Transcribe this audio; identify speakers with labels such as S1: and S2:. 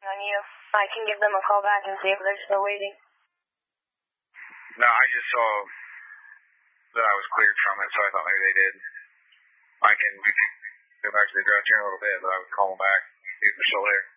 S1: On you. I can give them a call back and see if they're still waiting.
S2: No, I just saw that I was cleared from it, so I thought maybe they did. We can go back to the address here in a little bit, but I would call them back, see if they're still there.